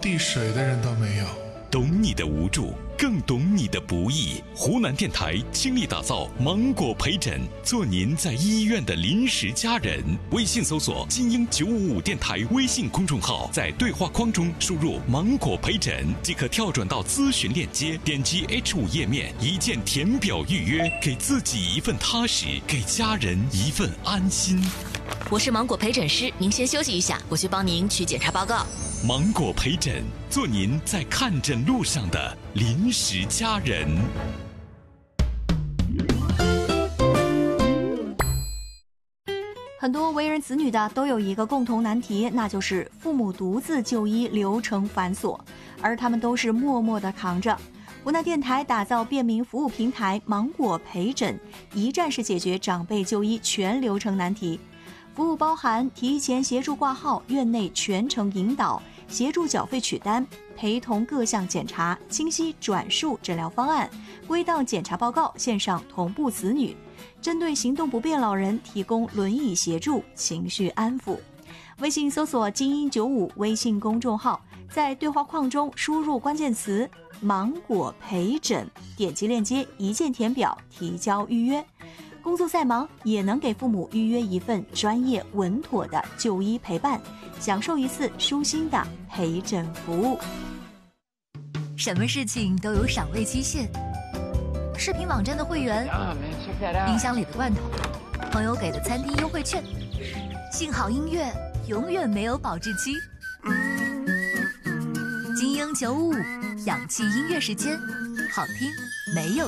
递水的人都没有。 懂你的无助，更懂你的不易。湖南电台倾力打造芒果陪诊，做您在医院的临时家人。微信搜索精英955电台微信公众号，在对话框中输入芒果陪诊，即可跳转到咨询链接，点击 H5页面，一键填表预约，给自己一份踏实，给家人一份安心。 我是芒果陪诊师，您先休息一下，我去帮您取检查报告。 芒果陪诊，做您在看诊路上的临时家人。 很多为人子女的都有一个共同难题，那就是父母独自就医流程繁琐，而他们都是默默地扛着。湖南电台打造便民服务平台芒果陪诊，一站式解决长辈就医全流程难题。服务包含提前协助挂号、院内全程引导、协助缴费取单、陪同各项检查、清晰转述诊疗方案、归档检查报告、线上同步子女。针对行动不便老人提供轮椅协助、情绪安抚。微信搜索精英95微信公众号，在对话框中输入关键词芒果陪诊，点击链接一键填表提交预约。工作再忙也能给父母预约一份专业稳妥的就医陪伴，享受一次舒心的陪诊服务。 什么事情都有赏味期限，视频网站的会员，冰箱里的罐头，朋友给的餐厅优惠券，幸好音乐永远没有保质期。精英955氧气音乐时间，好听没有